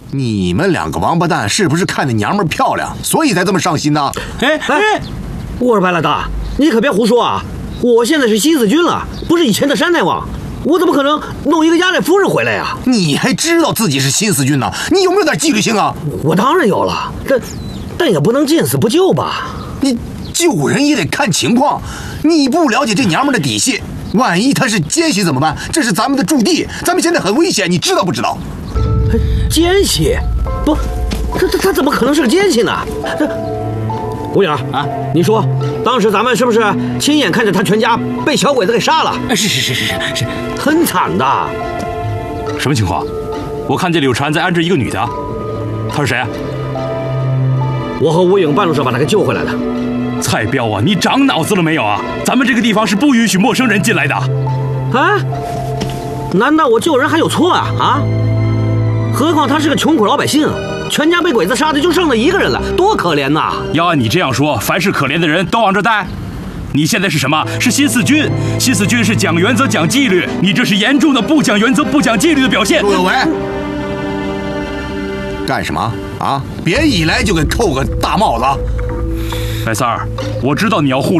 你们两个王八蛋是不是看那娘们漂亮，所以才这么上心呢？ 哎， 我说白老大，你可别胡说啊！我现在是新四军了，不是以前的山大王，我怎么可能弄一个压寨夫人回来呀？ 你还知道自己是新四军呢？你有没有点纪律性啊？ 我当然有了，但也不能见死不救吧？ 你救人也得看情况，你不了解这娘们的底细，万一她是奸细怎么办？这是咱们的驻地，咱们现在很危险，你知道不知道？ 奸细？不，他怎么可能是个奸细呢？吴影啊，你说当时咱们是不是亲眼看着他全家被小鬼子给杀了？ 是， 很惨的。 什么情况？我看见柳传在安置一个女的，她是谁啊？ 我和吴影半路上把她给救回来的。 蔡彪啊，你长脑子了没有啊？咱们这个地方是不允许陌生人进来的。 啊？难道我救人还有错啊？啊？何况他是个穷苦老百姓，全家被鬼子杀的就剩了一个人了，多可怜呐！ 要按你这样说，凡是可怜的人都往这带。你现在是什么？是新四军。新四军是讲原则、讲纪律，你这是严重的不讲原则、不讲纪律的表现。 陆有为，干什么啊？别一来就给扣个大帽子。 白三儿，我知道你要护